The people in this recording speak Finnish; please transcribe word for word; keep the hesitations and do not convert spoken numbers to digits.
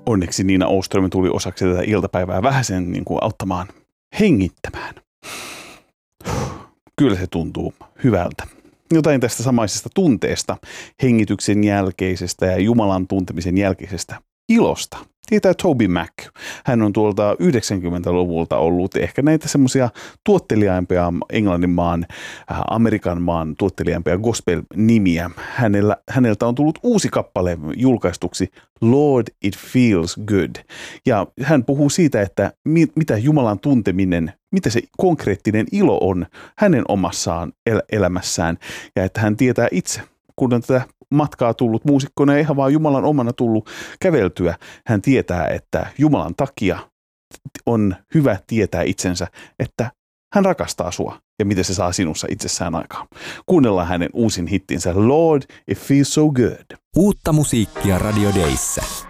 onneksi Nina Åström tuli osaksi tätä iltapäivää vähän sen niin kuin auttamaan hengittämään. Kyllä se tuntuu hyvältä. Jotain tästä samaisesta tunteesta, hengityksen jälkeisestä ja Jumalan tuntemisen jälkeisestä ilosta. Tietää Toby Mac. Hän on tuolta yhdeksänkymmentäluvulta ollut ehkä näitä semmoisia tuotteliaimpia Englannin maan, Amerikan maan tuotteliaimpia gospel-nimiä. Hänellä, häneltä on tullut uusi kappale julkaistuksi, Lord It Feels Good. Ja hän puhuu siitä, että mi, mitä Jumalan tunteminen, mitä se konkreettinen ilo on hänen omassaan el- elämässään. Ja että hän tietää itse, kun on tätä matkaa tullut muusikkona ja ihan vaan Jumalan omana tullut käveltyä. Hän tietää, että Jumalan takia on hyvä tietää itsensä, että hän rakastaa sua ja miten se saa sinussa itsessään aikaan. Kuunnellaan hänen uusin hittinsä Lord, It Feels So Good. Uutta musiikkia Radio Dayssä.